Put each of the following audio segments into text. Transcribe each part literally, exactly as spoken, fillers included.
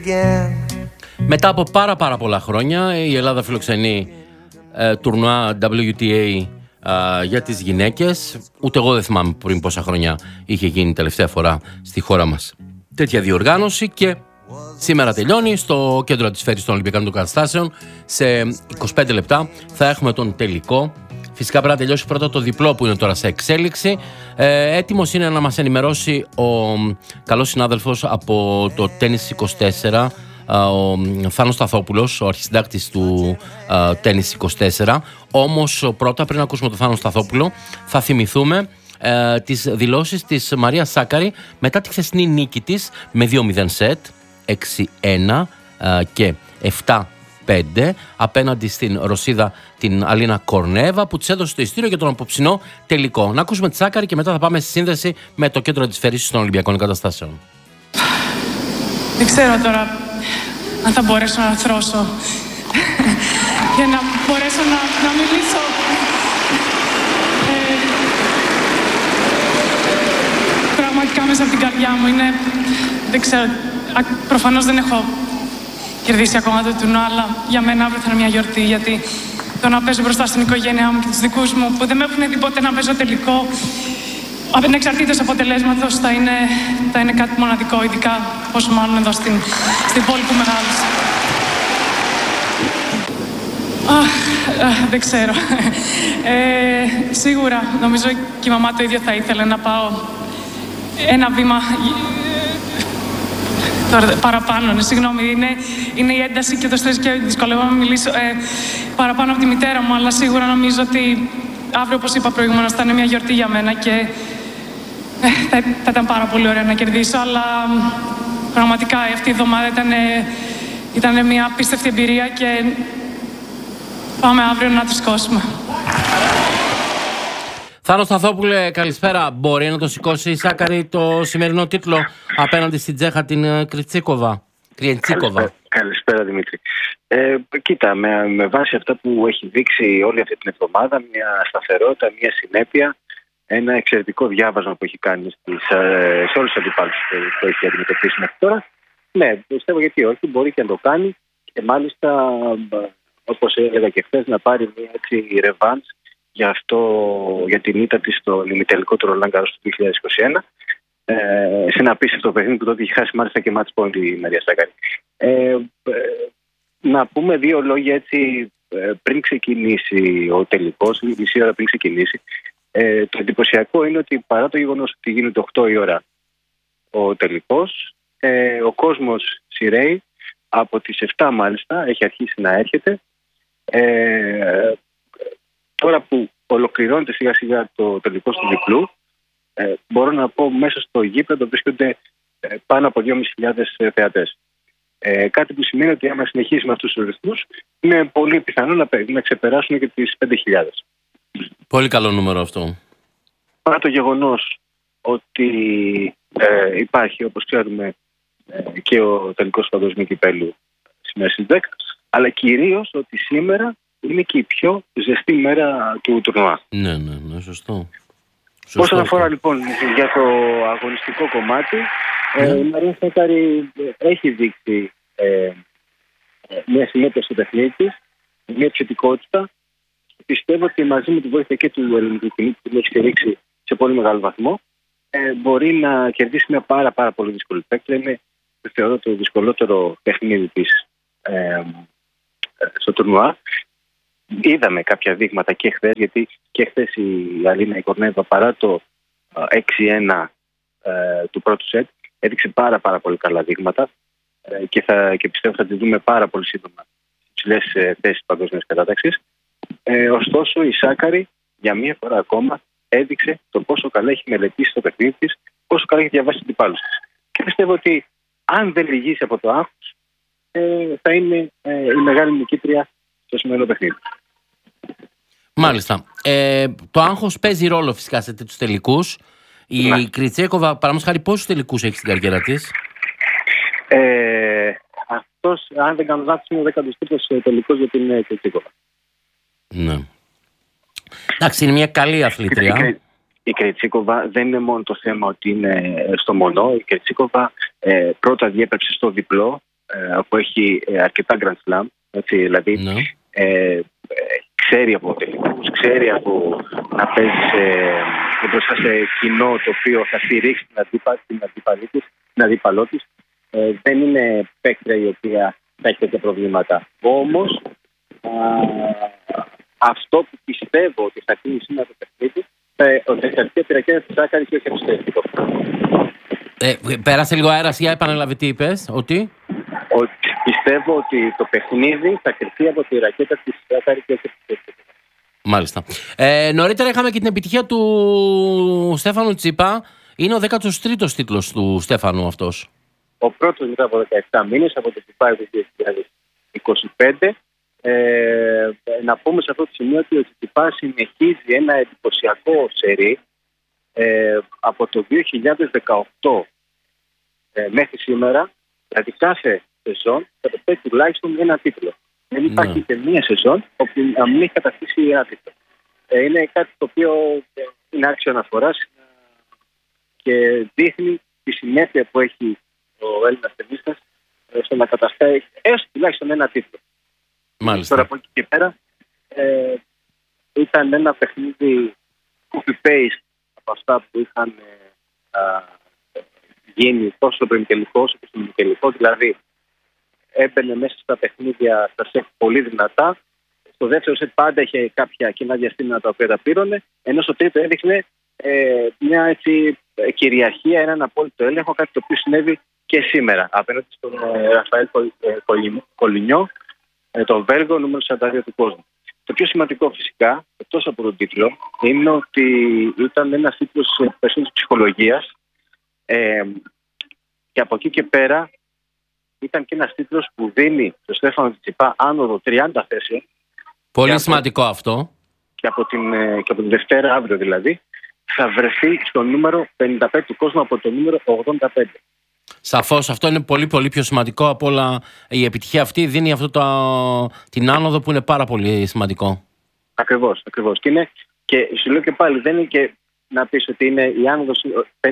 Μετά από πάρα πάρα πολλά χρόνια η Ελλάδα φιλοξενεί ε, τουρνουά ντάμπλιου τι έι ε, για τις γυναίκες. Ούτε εγώ δεν θυμάμαι πριν πόσα χρόνια είχε γίνει τελευταία φορά στη χώρα μας τέτοια διοργάνωση, και σήμερα τελειώνει στο κέντρο Αντισφαίρησης των Ολυμπιακών Καταστάσεων. Σε είκοσι πέντε λεπτά θα έχουμε τον τελικό. Φυσικά πρέπει να τελειώσει πρώτα το διπλό που είναι τώρα σε εξέλιξη. Ε, έτοιμος είναι να μας ενημερώσει ο καλός συνάδελφος από το Τένις είκοσι τέσσερα, ο Θάνος Σταθόπουλος, ο αρχισυντάκτης του Τένις είκοσι τέσσερα. Όμως πρώτα, πριν ακούσουμε τον Θάνο Σταθόπουλο, θα θυμηθούμε ε, τις δηλώσεις της Μαρίας Σάκαρη μετά τη χθεσινή νίκη της με δύο μηδέν σετ, έξι ένα ε, και επτά πέντε απέναντι στην Ρωσίδα την Αλίνα Κορνέβα, που της έδωσε το ειστήριο για τον απόψινό τελικό. Να ακούσουμε τη Σάκαρη και μετά θα πάμε στη σύνδεση με το κέντρο Αντισφαίρησης των Ολυμπιακών Εγκαταστάσεων. Δεν ξέρω τώρα αν θα μπορέσω να θρώσω και να μπορέσω να, να μιλήσω. Ε, πραγματικά μέσα από την καρδιά μου είναι, δεν ξέρω, προφανώς δεν έχω κερδίσει ακόμα το τουρνουά, αλλά για μένα αύριο θα είναι μια γιορτή, γιατί το να παίζω μπροστά στην οικογένειά μου και τους δικούς μου που δεν με έχουν δει ποτέ να παίζω τελικό, ανεξαρτήτως αποτελέσματος, θα είναι, θα είναι κάτι μοναδικό, ειδικά πόσο μάλλον εδώ στην, στην πόλη που μεγάλωσα. Δεν ξέρω. Ε, σίγουρα, νομίζω και η μαμά το ίδιο θα ήθελε, να πάω ένα βήμα τώρα, παραπάνω. Ναι, συγγνώμη, είναι, είναι η ένταση και το στρες και δυσκολεύομαι να μιλήσω ε, παραπάνω από τη μητέρα μου, αλλά σίγουρα νομίζω ότι αύριο, όπως είπα προηγουμένως, θα είναι μια γιορτή για μένα και ε, θα, θα ήταν πάρα πολύ ωραία να κερδίσω, αλλά πραγματικά αυτή η εβδομάδα ήταν, ήταν μια απίστευτη εμπειρία και πάμε αύριο να τη σηκώσουμε. Θάνο Σταθόπουλε, καλησπέρα. Μπορεί να το σηκώσει η Σάκαρη το σημερινό τίτλο απέναντι στην Τσέχα την Κριτσίκοβα? Καλησπέρα, καλησπέρα Δημήτρη. Ε, κοίτα, με, με βάση αυτά που έχει δείξει όλη αυτή την εβδομάδα, μια σταθερότητα, μια συνέπεια, ένα εξαιρετικό διάβασμα που έχει κάνει στις, σε όλους τους αντιπάλους που έχει αντιμετωπίσει μέχρι τώρα. Ναι, πιστεύω γιατί όχι, μπορεί και να το κάνει και μάλιστα, όπως έλεγα και χθες, να πάρει μια έτσι ρεβάνς για, αυτό, για την ήττα της στον ημιτελικό του Ρολάν Γκαρός του δύο χιλιάδες είκοσι ένα. Ε, σε ένα απίστευτο παιχνίδι που τότε είχε χάσει μάλιστα και match point η Μαρία Σάκαρη. Ε, ε, να πούμε δύο λόγια έτσι πριν ξεκινήσει ο τελικός, μισή ώρα πριν ξεκινήσει. Ε, το εντυπωσιακό είναι ότι παρά το γεγονός ότι γίνεται οκτώ η ώρα ο τελικός, ε, ο κόσμος σειραίει από τις επτά μάλιστα, έχει αρχίσει να έρχεται. Ε, τώρα που ολοκληρώνεται σιγά σιγά το τελικό του διπλού, ε, μπορώ να πω μέσα στο γήπεδο βρίσκονται ε, πάνω από δύο χιλιάδες πεντακόσιοι θεατές. Ε, κάτι που σημαίνει ότι άμα συνεχίσει με αυτούς τους ρυθμούς, είναι πολύ πιθανό να, να ξεπεράσουν και τις πέντε χιλιάδες. Πολύ καλό νούμερο αυτό. Παρά το γεγονός ότι ε, υπάρχει, όπως ξέρουμε, ε, και ο τελικός του παγκοσμίου κυπέλλου σήμερα στις δέκα, αλλά κυρίως ότι σήμερα είναι και η πιο ζεστή μέρα του τουρνουά. Ναι, ναι, ναι, σωστό. Όσον αφορά λοιπόν για το αγωνιστικό κομμάτι, ναι. ε, η Μαρία Σάκαρη έχει δείξει ε, μια συνέπεια στο παιχνίδι της, μια επιθετικότητα. Πιστεύω ότι μαζί με τη βοήθεια και του ελληνικού κοινού που την έχει στηρίξει σε πολύ μεγάλο βαθμό, ε, μπορεί να κερδίσει μια πάρα, πάρα πολύ δύσκολη παίκτρια. Είναι, θεωρώ, το δυσκολότερο παιχνίδι της ε, στο τουρνουά. Είδαμε κάποια δείγματα και χθες, γιατί και χθες η Αλίνα η Κορνέβα, παρά το έξι ένα ε, του πρώτου σετ, έδειξε πάρα, πάρα πολύ καλά δείγματα ε, και, θα, και πιστεύω θα τη δούμε πάρα πολύ σύντομα στις ψηλές ε, θέσεις παγκόσμιας κατάταξης. Ε, ωστόσο, η Σάκαρη για μία φορά ακόμα έδειξε το πόσο καλά έχει μελετήσει το παιχνίδι της, πόσο καλά έχει διαβάσει την αντιπάλους της. Και πιστεύω ότι αν δεν λυγίσει από το άγχος, ε, θα είναι ε, η μεγάλη νικήτρια στο σημερινό παιχνίδι. Μάλιστα. Ε, το άγχος παίζει ρόλο φυσικά σε τέτοιους τελικούς. Η ναι. Κριτσέκοβα, παραδείγματος χάρη, πόσους τελικούς έχει στην καριέρα της? Ε, αυτός, αν δεν κάνω λάθος, είναι ο δέκατος τρίτος τελικός για την Κριτσέκοβα. Ναι. Εντάξει, είναι μια καλή αθλήτρια. Η Κριτσίκοβα δεν είναι μόνο το θέμα ότι είναι στο μονό. Η Κριτσίκοβα ε, πρώτα διέπρεψε στο διπλό ε, που έχει αρκετά Grand Slam. Έτσι, δηλαδή, ναι. ε, ε, ξέρει από τελικούς, ξέρει από να παίζει σε, μπροστά σε κοινό το οποίο θα στηρίξει την, αντίπα, την, αντίπαλή, την αντίπαλό της. Ε, δεν είναι παίκτρια η οποία θα έχει τέτοια προβλήματα. Όμως, α, αυτό που πιστεύω ότι θα κλείσει σήμερα το παιχνίδι, ότι η αρχαία τη ρακέτα της Σάκαρη και όχι εξωτερικό. Ε, πέρασε λίγο αέρας, για επαναλάβει τι είπες, ότι... ότι... Πιστεύω ότι το παιχνίδι θα κρυφτεί από τη ρακέτα της Σάκαρη και όχι εξωτερικό. Μάλιστα. Ε, νωρίτερα είχαμε και την επιτυχία του Στέφανου Τσιπά. Είναι ο δέκατος τρίτος τίτλος του Στέφανου αυτός. Ο πρώτος μετά από δεκαεπτά μήνες, από το Τσιπά του δύο χιλιάδες είκοσι πέντε. Ε, να πούμε σε αυτό το σημείο ότι ο Τσιπάς συνεχίζει ένα εντυπωσιακό σερί ε, από το δύο χιλιάδες δεκαοκτώ ε, μέχρι σήμερα. Δηλαδή κάθε σεζόν θα το παίρνει τουλάχιστον ένα τίτλο. Δεν υπάρχει και μία σεζόν όπου να μην έχει κατακτήσει ένα τίτλο. Ε, είναι κάτι το οποίο είναι άξιο αναφοράς και δείχνει τη συνέπεια που έχει ο Έλληνας ταινίστας στο να καταστάει έστω τουλάχιστον ένα τίτλο. Μάλιστα. Τώρα από εκεί και πέρα ε, ήταν ένα παιχνίδι copy-paste από αυτά που είχαν ε, α, γίνει τόσο στο προημιτελικό όσο και στο ημιτελικό. Δηλαδή έμπαινε μέσα στα παιχνίδια στα σετ πολύ δυνατά. Στο δεύτερο σετ πάντα είχε κάποια κοινά διαστήματα τα οποία τα πήρωνε, ενώ στο τρίτο έδειχνε ε, μια έτσι, κυριαρχία, έναν απόλυτο έλεγχο, κάτι το οποίο συνέβη και σήμερα απέναντι στον ε, Ραφαέλ Κολινιό, ε, τον Βέλγο, νούμερο σαράντα δύο του κόσμου. Το πιο σημαντικό φυσικά, εκτός από τον τίτλο, είναι ότι ήταν ένας τίτλος περισσότερης ψυχολογίας ε, και από εκεί και πέρα ήταν και ένας τίτλος που δίνει στο Στέφανο Τσιπά άνοδο τριάντα θέσεων. Πολύ από, σημαντικό αυτό. Και από, την, και από την Δευτέρα, αύριο δηλαδή, θα βρεθεί στο νούμερο πενήντα πέντε του κόσμου από το νούμερο ογδόντα πέντε. Σαφώς αυτό είναι πολύ πολύ πιο σημαντικό από όλα. Η επιτυχία αυτή δίνει αυτό το, την άνοδο που είναι πάρα πολύ σημαντικό. Ακριβώς, ακριβώς. Και, είναι, και σου λέω και πάλι, δεν είναι και να πεις ότι είναι η άνοδος,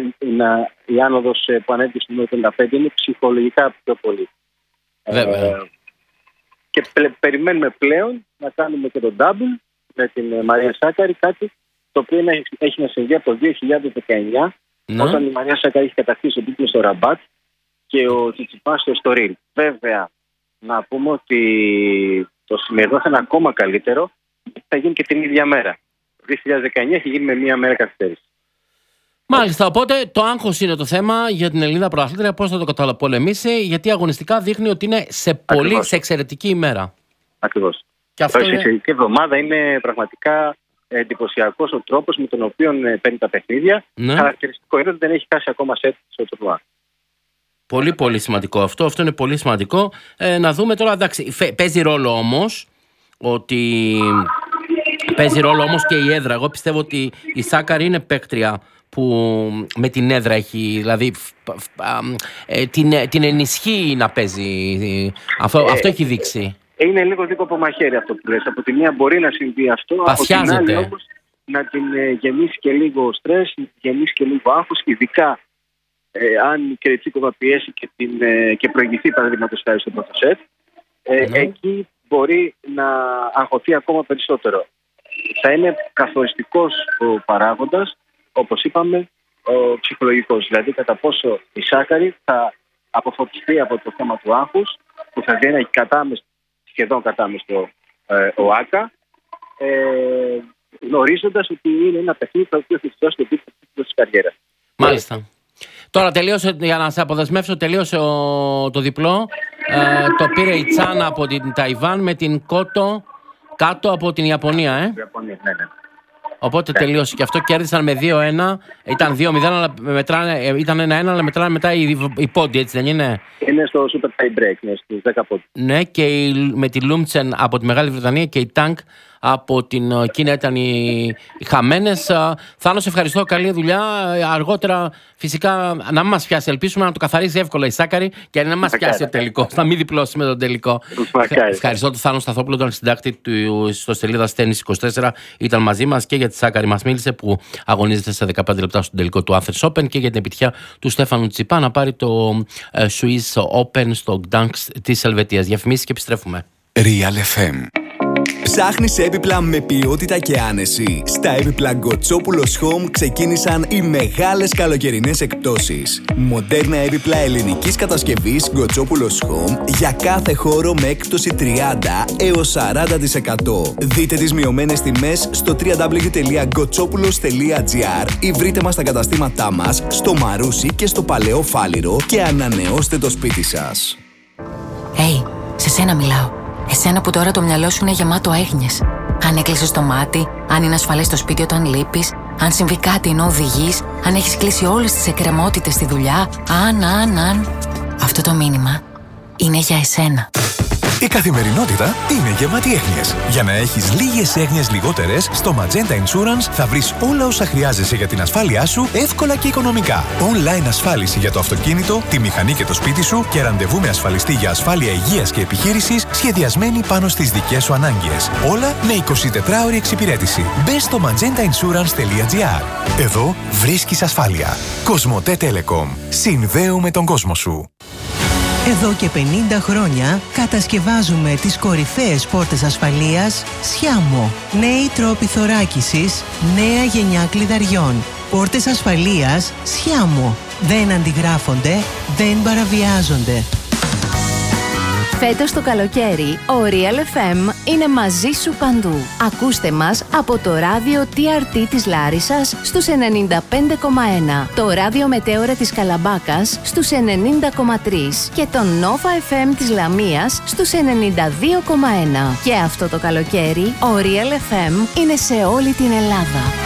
η άνοδος που ανέβηκε στο νούμερο πενήντα πέντε, είναι ψυχολογικά πιο πολύ. Βέβαια. Ε, και πλε, περιμένουμε πλέον να κάνουμε και τον double με την Μαρία Σάκαρη, κάτι το οποίο έχει, έχει να συμβεί από το δύο χιλιάδες δεκαεννιά, ναι. Όταν η Μαρία Σάκαρη έχει κατακτήσει τον τίτλο στο Ραμπάτ και ο Τσιτσιπάς στο Εστορίλ. Βέβαια, να πούμε ότι το σημερινό θα είναι ακόμα καλύτερο, θα γίνει και την ίδια μέρα. Το δύο χιλιάδες δεκαεννιά έχει γίνει με μία μέρα καθυστέρηση. Μάλιστα, οπότε το άγχος είναι το θέμα για την Ελληνίδα πρωταθλήτρια, πώς θα το καταπολεμήσει, γιατί αγωνιστικά δείχνει ότι είναι σε πολύ, Ακριβώς. σε εξαιρετική ημέρα. Ακριβώς. Και αυτό η είναι... εξαιρετική εβδομάδα είναι πραγματικά εντυπωσιακός ο τρόπος με τον οποίο παίρνει τα παιχνίδια. Ναι. Χαρακτηριστικό είναι ότι δεν έχει χάσει ακόμα σετ στο τουρνουά. Πολύ πολύ σημαντικό αυτό, αυτό είναι πολύ σημαντικό. Ε, να δούμε τώρα, εντάξει, παίζει ρόλο όμως ότι... Παίζει ρόλο όμως και η έδρα. Εγώ πιστεύω ότι η Σάκαρη είναι παίκτρια που με την έδρα έχει, δηλαδή ε, την, την ενισχύει να παίζει. Αυτό, ε, αυτό έχει δείξει. Είναι λίγο δίκο από μαχαίρι αυτό που λες. Από τη μία μπορεί να συμβεί αυτό, Παθιάζεται. Από την άλλη όμως να την ε, γεμίσει και λίγο στρες, να την γεμίσει και λίγο άγχος, ειδικά ε, αν η Κερετσίκοβα πιέσει και, την, ε, και προηγηθεί παραδείγματος χάρη στο πρώτο σετ, ε, mm. εκεί μπορεί να αγχωθεί ακόμα περισσότερο. Θα είναι καθοριστικός ο παράγοντας, όπως είπαμε, ο ψυχολογικός. Δηλαδή κατά πόσο η Σάκαρη θα αποφορτιστεί από το θέμα του άγχους, που θα δει ένα κατάμεστο, σχεδόν κατάμεστο ε, ο Άκα, ε, γνωρίζοντας ότι είναι ένα παιχνίδι το οποίο θα φτιάξει το τίτλο της καριέρας. Μάλιστα. Τώρα τελείωσε, για να σε αποδεσμεύσω, τελείωσε ο, το διπλό. Ε, το πήρε η Τσάνα από την Ταϊβάν με την Κότο κάτω από την Ιαπωνία, ε. Ιαπωνία, ναι, ναι. Οπότε ναι. τελείωσε και αυτό, κέρδισαν με δύο ένα. Ήταν δύο μηδέν, αλλά μετράνε, ήταν ένα ένα, αλλά μετράνε μετά οι, οι πόντοι, έτσι δεν είναι? Είναι στο Super Tie Break, ναι, στους δέκα πόντους. Ναι, και η, με τη Λούμτσεν από τη Μεγάλη Βρετανία και η Τάνκ από την Κίνα ήταν οι, οι χαμένες. Θάνο, σε ευχαριστώ, καλή δουλειά. Αργότερα φυσικά να μην μας πιάσει, ελπίσουμε να το καθαρίσει εύκολα η Σάκαρη και να μην μας πιάσει ο τελικός, να μην διπλώσει με τον τελικό. Ευχαριστώ τον Θάνο Σταθόπουλο, τον συντάκτη του στο σελίδα Tennis είκοσι τέσσερα, ήταν μαζί μας και για για τη Σάκαρη μας μίλησε, που αγωνίζεται σε δεκαπέντε λεπτά στον τελικό του Athens Open, και για την επιτυχία του Στέφανου Τσιπά να πάρει το Swiss Open στο Gdansk της Ελβετίας. Διαφημίσεις και επιστρέφουμε. Real εφ εμ. Ψάχνεις έπιπλα με ποιότητα και άνεση? Στα έπιπλα Γκοτσόπουλος Home ξεκίνησαν οι μεγάλες καλοκαιρινές εκπτώσεις. Μοντέρνα έπιπλα ελληνικής κατασκευής Γκοτσόπουλος Home για κάθε χώρο με έκπτωση τριάντα έως σαράντα τοις εκατό. Δείτε τις μειωμένες τιμές στο double-u double-u double-u τελεία γκοτσόπουλος τελεία τζι άρ ή βρείτε μας στα καταστήματά μας στο Μαρούσι και στο Παλαιό Φάληρο και ανανεώστε το σπίτι σας. Hey, σε σένα μιλάω. Εσένα που τώρα το μυαλό σου είναι γεμάτο έγνοιες. Αν έκλεισες το μάτι, αν είναι ασφαλές στο σπίτι όταν λείπεις, αν συμβεί κάτι ενώ οδηγείς, αν έχεις κλείσει όλες τις εκκρεμότητες στη δουλειά, αν, αν, αν... Αυτό το μήνυμα είναι για εσένα. Η καθημερινότητα είναι γεμάτη έγνοιες. Για να έχεις λίγες έγνοιες λιγότερες, στο Magenta Insurance θα βρεις όλα όσα χρειάζεσαι για την ασφάλειά σου εύκολα και οικονομικά. Online ασφάλιση για το αυτοκίνητο, τη μηχανή και το σπίτι σου και ραντεβού με ασφαλιστή για ασφάλεια υγείας και επιχείρησης σχεδιασμένη πάνω στις δικές σου ανάγκες. Όλα με εικοσιτετράωρη εξυπηρέτηση. Μπες στο magenta insurance τελεία τζι άρ. Εδώ βρίσκεις ασφάλεια. Κοσμοτέ Telecom. Συνδέουμε τον κόσμο σου. Εδώ και πενήντα χρόνια κατασκευάζουμε τις κορυφαίες πόρτες ασφαλείας Σιάμο. Νέοι τρόποι θωράκισης, νέα γενιά κλειδαριών. Πόρτες ασφαλείας Σιάμο. Δεν αντιγράφονται, δεν παραβιάζονται. Φέτος το καλοκαίρι, ο Real εφ εμ είναι μαζί σου παντού. Ακούστε μας από το ράδιο τι αρ τι της Λάρισσας στους ενενήντα πέντε κόμμα ένα, το ράδιο Μετέωρα της Καλαμπάκας στους ενενήντα κόμμα τρία και το Nova εφ εμ της Λαμίας στους ενενήντα δύο κόμμα ένα. Και αυτό το καλοκαίρι, ο Real εφ εμ είναι σε όλη την Ελλάδα.